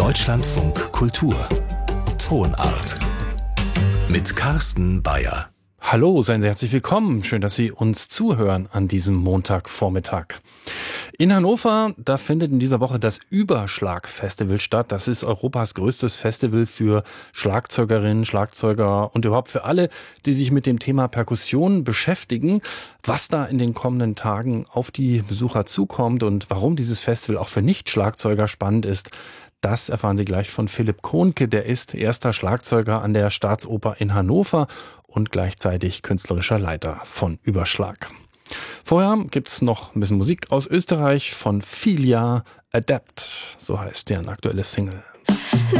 Deutschlandfunk Kultur Tonart mit Carsten Bayer. Hallo, seien Sie herzlich willkommen. Schön, dass Sie uns zuhören an diesem Montagvormittag. In Hannover, da findet in dieser Woche das Überschlag-Festival statt. Das ist Europas größtes Festival für Schlagzeugerinnen, Schlagzeuger und überhaupt für alle, die sich mit dem Thema Perkussion beschäftigen. Was da in den kommenden Tagen auf die Besucher zukommt und warum dieses Festival auch für Nicht-Schlagzeuger spannend ist, das erfahren Sie gleich von Philipp Kohnke. Der ist erster Schlagzeuger an der Staatsoper in Hannover und gleichzeitig künstlerischer Leiter von Überschlag. Vorher gibt's noch ein bisschen Musik aus Österreich von Filia. Adapt, so heißt deren aktuelle Single.